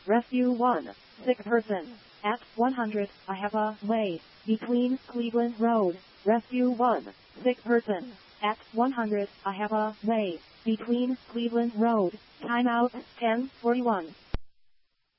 Rescue 1. Sick person. At 100, I have a way. Between Cleveland Road. Rescue 1. Sick person. At 100, I have a way. Between Cleveland Road. Timeout 10:41.